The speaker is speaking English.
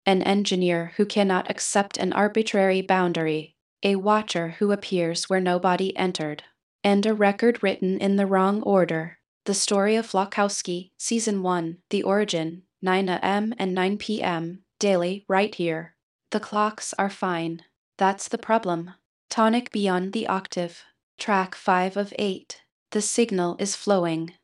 an engineer who cannot accept an arbitrary boundary, a watcher who appears where nobody entered, and a record written in the wrong order. The Story of Flakowski, Season 1, The Origin, 9 a.m. and 9 p.m., daily, right here. The clocks are fine. That's the problem. Tonic Beyond the Octave, track 5 of 8. The signal is flowing.